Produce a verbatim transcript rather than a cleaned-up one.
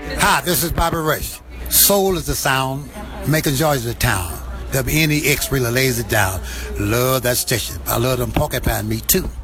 Hi, this is Bobby Rush. Soul is the sound, making joys of the town. W N E X really lays it down. Love that station. I love them porcupine meat too.